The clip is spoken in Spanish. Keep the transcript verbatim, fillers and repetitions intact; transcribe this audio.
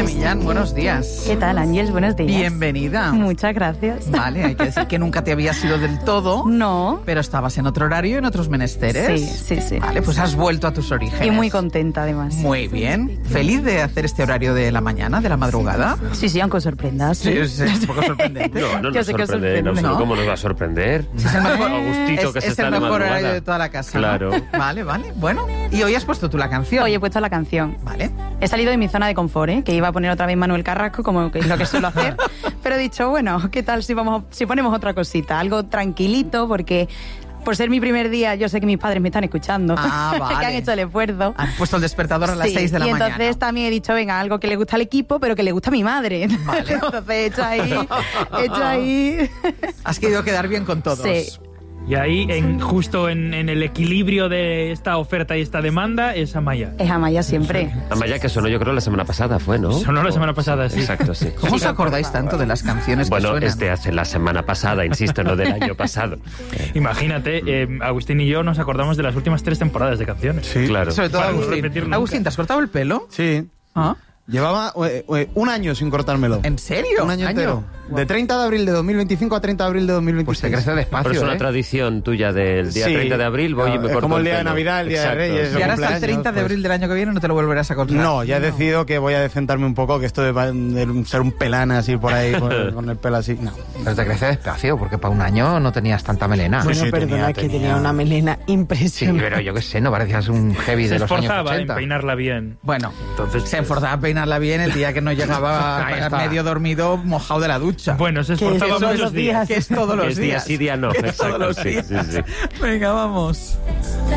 Millán, buenos días. ¿Qué tal, Ángeles? Buenos días. Bienvenida. Muchas gracias. Vale, hay que decir que nunca te habías ido del todo. No. Pero estabas en otro horario y en otros menesteres. Sí, sí, sí. Vale, pues has vuelto a tus orígenes. Y muy contenta, además. Muy bien. ¿Feliz de hacer este horario de la mañana, de la madrugada? Sí, sí, aunque os sorprendas. Sí, es, es un poco sorprendente. No, no Yo nos sé que os sorprende. sorprende. No, ¿No? ¿Cómo nos va a sorprender? Sí, es el mejor, Agustito es, que se es está el de mejor madrugada. horario de toda la casa. ¿no? Claro. Vale, vale. Bueno, y hoy has puesto tú la canción. Hoy he puesto la canción. Vale. He salido de mi zona de confort, ¿eh? Que iba a poner otra vez Manuel Carrasco, como que es lo que suelo hacer. Pero he dicho, bueno, ¿qué tal si vamos, si ponemos otra cosita? Algo tranquilito, porque por ser mi primer día, yo sé que mis padres me están escuchando. Ah, vale. Que han hecho el esfuerzo. Han puesto el despertador a las Sí, seis de la y mañana. entonces también he dicho, venga, algo que le gusta al equipo, pero que le gusta a mi madre. Vale. Entonces he hecho ahí, he hecho ahí. Has querido quedar bien con todos. Sí. Y ahí, en, justo en, en el equilibrio de esta oferta y esta demanda, es Amaya. Es Amaya siempre. Amaya, que sonó yo creo la semana pasada, ¿fue, no? Sonó la semana pasada, sí. Exacto, sí. ¿Cómo os acordáis tanto de las canciones Bueno, que suenan? es de hace la semana pasada, insisto, no del año pasado. Imagínate, eh, Agustín y yo nos acordamos de las últimas tres temporadas de canciones. Sí, Claro. Sobre todo Para no Agustín. repetir nunca. Agustín, ¿te has cortado el pelo? Sí. ¿Ah? Llevaba eh, eh, un año sin cortármelo. ¿En serio? Un año entero. De treinta de abril de dos mil veinticinco a treinta de abril de dos mil veintiséis. Pues te crece despacio, Pero es una ¿eh? tradición tuya del día Sí. treinta de abril, voy y Claro, me es corto como el el día de pelo. Navidad, el día de Exacto, Reyes, sí. Y ahora hasta el cumpleaños, treinta de pues. abril del año que viene no te lo volverás a cortar. No, ya he decidido que voy a decentarme un poco, que esto de, de ser un pelán así por ahí, con, con el pelo así, no. Pero te crece despacio, porque para un año no tenías tanta melena. Bueno, sí, perdona, tenía, es que tenía, tenía. una melena Sí, impresionante. pero yo qué sé, no parecías un heavy Se de los años esforzaba en ochenta. peinarla bien. Bueno, Entonces, se esforzaba a peinarla bien el día que no llegaba Ahí a está. medio dormido, mojado de la ducha. Bueno, se Que esforzaba eso es muchos los días. días. Que es todos los Es día días. sí, día no. Que es todos Exacto, los sí, días. sí, sí. Venga, vamos.